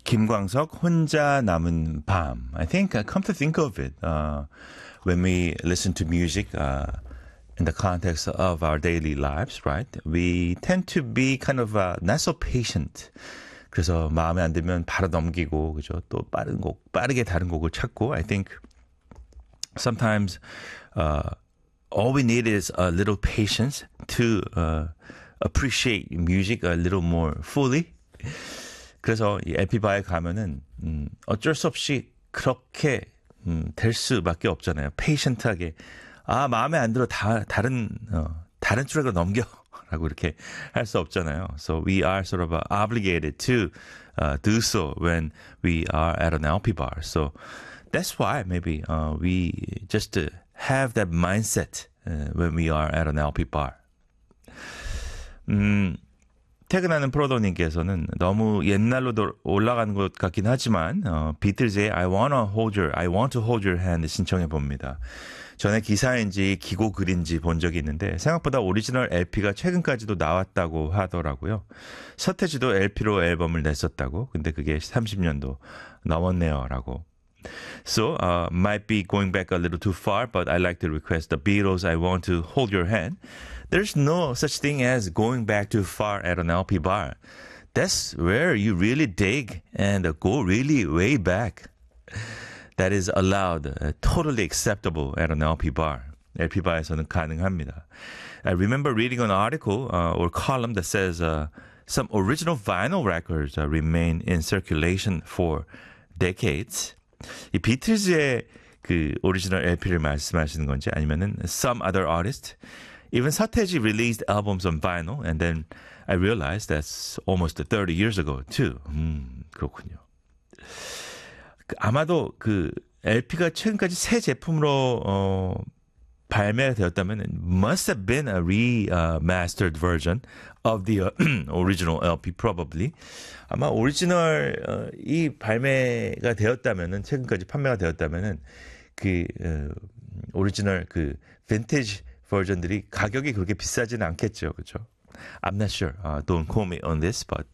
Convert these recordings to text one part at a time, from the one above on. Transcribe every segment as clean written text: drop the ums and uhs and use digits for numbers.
김광석 혼자 남은 밤. I think, come to think of it, when we listen to music in the context of our daily lives, right? We tend to be kind of not so patient. 그래서 마음에 안 들면 바로 넘기고, 그죠? 또 빠르게 다른 곡을 찾고. I think sometimes all we need is a little patience to appreciate music a little more fully. 그래서 이 에피바에 가면은 어쩔 수 없이 그렇게 될 수밖에 없잖아요. 페이션트하게 마음에 안 들어 다른 트랙으로 넘겨라고 이렇게 할 수 없잖아요. So we are sort of obligated to do so when we are at an LP bar. So that's why maybe we just have that mindset when we are at an LP bar. 퇴근하는 프로도님께서는 너무 옛날로 올라가는 것 같긴 하지만 비틀즈의 I want to hold your hand 신청해 봅니다. 전에 기사인지 기고글인지 본 적이 있는데 생각보다 오리지널 LP가 최근까지도 나왔다고 하더라고요. 서태지도 LP로 앨범을 냈었다고. 근데 그게 30년도 넘었네요 라고. So, might be going back a little too far, but I like to request the Beatles, I want to hold your hand. There's no such thing as going back too far at an LP bar. That's where you really dig and go really way back. That is allowed, totally acceptable at an LP bar. LP bar에서는 가능합니다. I remember reading an article or column that says some original vinyl records remain in circulation for decades. 이 비틀즈의 그 오리지널 LP를 말씀하시는 건지 아니면은 some other artist, even 서태지 released albums on vinyl, and then I realized that's almost 30 years ago too. 그렇군요. 아마도 그 LP가 최근까지 새 제품으로 발매가 되었다면 must have been a remastered version of the original LP probably. 아마 오리지널 이 발매가 되었다면은 최근까지 판매가 되었다면은 그 오리지널 그 빈티지 버전들이 가격이 그렇게 비싸지는 않겠죠, 그렇죠? I'm not sure. Don't quote me on this, but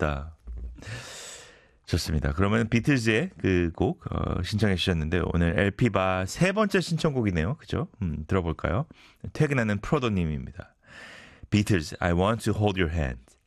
좋습니다. 그러면 비틀즈의 그 곡 신청해 주셨는데 오늘 LP바 세 번째 신청곡이네요, 그죠? 들어볼까요? 퇴근하는 프로도님입니다. 비틀즈, I want to hold your hand.